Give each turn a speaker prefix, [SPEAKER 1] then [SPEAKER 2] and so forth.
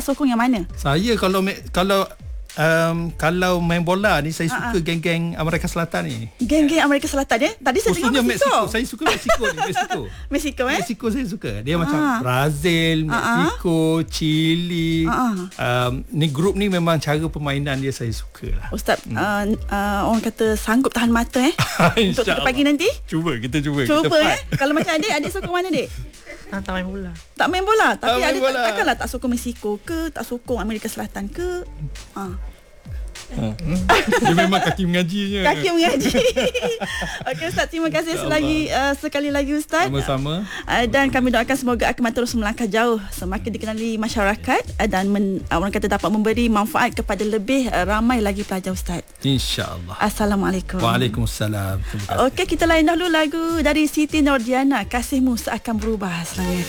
[SPEAKER 1] sokong yang mana?
[SPEAKER 2] Saya kalau main bola ni saya suka geng-geng Amerika Selatan ni.
[SPEAKER 1] Geng-geng Amerika Selatan Tadi saya
[SPEAKER 2] Khususnya
[SPEAKER 1] tengok Mexico.
[SPEAKER 2] Saya suka Mexico ni.
[SPEAKER 1] Mexico
[SPEAKER 2] Mexico saya suka. Dia macam Brazil, Mexico, Chile. Ni grup ni memang cara permainan dia saya suka lah.
[SPEAKER 1] Ustaz, orang kata sanggup tahan mata untuk kita pagi nanti?
[SPEAKER 2] Kita cuba.
[SPEAKER 1] Kalau macam adik sokong mana dik?
[SPEAKER 3] Tak main bola.
[SPEAKER 1] Tak main bola. Tapi
[SPEAKER 2] main
[SPEAKER 1] adik
[SPEAKER 2] bola.
[SPEAKER 1] takkanlah tak sokong Mexico ke, tak sokong Amerika Selatan ke?
[SPEAKER 2] Dia memang kaki mengajinya.
[SPEAKER 1] Kaki mengaji. Okey Ustaz, terima kasih sekali lagi Ustaz.
[SPEAKER 2] Sama-sama.
[SPEAKER 1] Dan kami doakan semoga Akmal terus melangkah jauh, semakin dikenali masyarakat dan orang kata dapat memberi manfaat kepada lebih ramai lagi pelajar Ustaz.
[SPEAKER 2] InsyaAllah.
[SPEAKER 1] Assalamualaikum.
[SPEAKER 2] Waalaikumsalam.
[SPEAKER 1] Okey, kita layan dahulu lagu dari Siti Nordiana, Kasihmu Seakan Berubah. Selamat